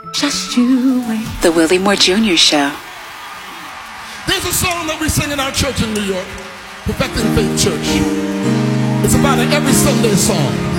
Just you wait. The Willie Moore Jr. Show. There's a song that we sing in our church in New York, Perfecting Faith Church. It's about an every Sunday song.